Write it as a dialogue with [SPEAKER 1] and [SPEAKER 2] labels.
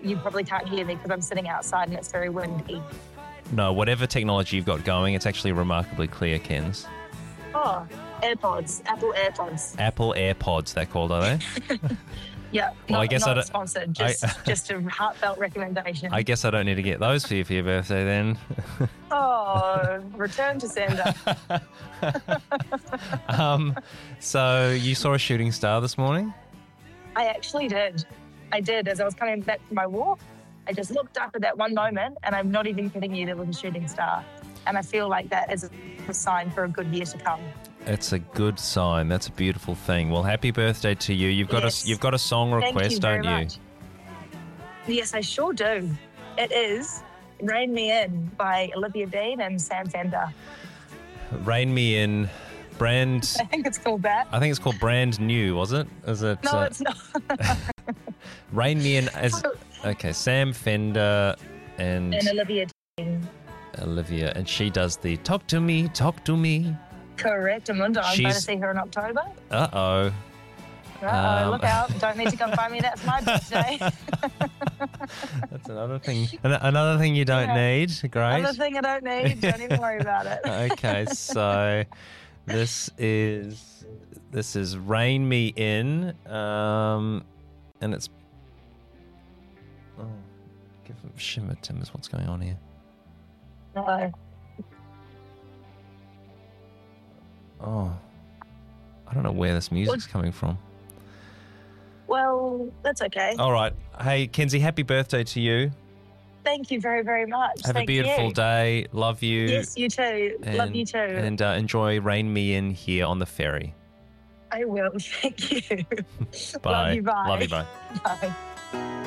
[SPEAKER 1] you probably can't hear me because I'm sitting outside and it's very windy.
[SPEAKER 2] No, whatever technology you've got going, it's actually remarkably clear, Kens.
[SPEAKER 1] Oh, AirPods, Apple AirPods.
[SPEAKER 2] Apple AirPods, they're called, are they?
[SPEAKER 1] Yeah,
[SPEAKER 2] Well, I guess
[SPEAKER 1] not sponsored, just a heartfelt recommendation.
[SPEAKER 2] I guess I don't need to get those for your birthday then.
[SPEAKER 1] Oh, return to sender.
[SPEAKER 2] So you saw a shooting star this morning?
[SPEAKER 1] I actually did. I did. As I was coming back from my walk, I just looked up at that one moment, and I'm not even kidding you, there was a shooting star. And I feel like that is a sign for a good year to come.
[SPEAKER 2] It's a good sign. That's a beautiful thing. Well, happy birthday to you. You've got a song request, don't you?
[SPEAKER 1] Much. Yes, I sure do. It is "Rain Me In" by Olivia Dean and Sam Fender.
[SPEAKER 2] Rain Me In, brand.
[SPEAKER 1] I think it's called that.
[SPEAKER 2] I think it's called Brand New. Was it? Is it?
[SPEAKER 1] No, it's not.
[SPEAKER 2] Rain Me In as okay. Sam Fender and
[SPEAKER 1] Olivia Dean.
[SPEAKER 2] Olivia, and she does the "Talk to Me, Talk to Me."
[SPEAKER 1] Correct, Amanda. I'm going to see her in October.
[SPEAKER 2] Uh-oh.
[SPEAKER 1] Look out. Don't need to come find me. That's my birthday.
[SPEAKER 2] That's another thing. Another thing you don't need. Great.
[SPEAKER 1] Another thing I don't need. Don't even worry about it.
[SPEAKER 2] Okay, so this is Rain Me In. And it's... Oh, give him shimmer, Timbers. What's going on here?
[SPEAKER 1] No.
[SPEAKER 2] Oh, I don't know where this music's coming from.
[SPEAKER 1] Well, that's okay.
[SPEAKER 2] All right. Hey, Kenzie, happy birthday to you.
[SPEAKER 1] Thank you very, very much.
[SPEAKER 2] Have a beautiful day. Love you.
[SPEAKER 1] Yes, you too. Love you too.
[SPEAKER 2] And enjoy Rain Me In here on the ferry.
[SPEAKER 1] I will. Thank you.
[SPEAKER 2] Bye.
[SPEAKER 1] Love you. Bye.
[SPEAKER 2] Love you. Bye.
[SPEAKER 1] Bye.